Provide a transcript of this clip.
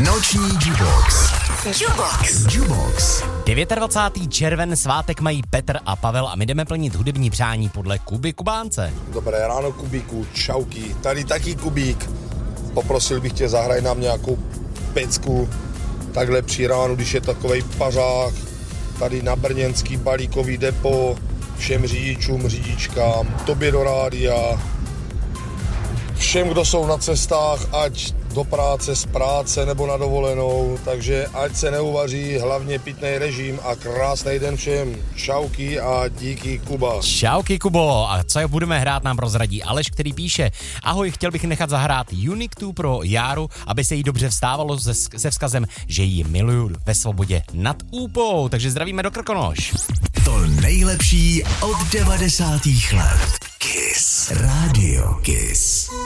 Noční Jubox. Jubox. 29. červen, svátek mají Petr a Pavel a my jdeme plnit hudební přání podle Kuby Kubánce. Dobré ráno, Kubíku, čauky, tady taky Kubík. Poprosil bych tě, zahraj nám nějakou pecku, takhle při ránu, když je takovej pařák, tady na brněnský balíkový depo, všem řidičům, řidičkám, tobě do rádia, všem, kdo jsou na cestách, ať do práce, z práce nebo na dovolenou, takže ať se neuvaří, hlavně pitnej režim a krásný den všem. Čauky a díky, Kuba. Čauky, Kubo. A co budeme hrát, nám prozradí Aleš, který píše: ahoj, chtěl bych nechat zahrát Unique 2 pro Járu, aby se jí dobře vstávalo se vzkazem, že ji miluju ve svobodě nad Úpou. Takže zdravíme do Krkonoš. To nejlepší od 90. let. Kiss. Radio Kiss.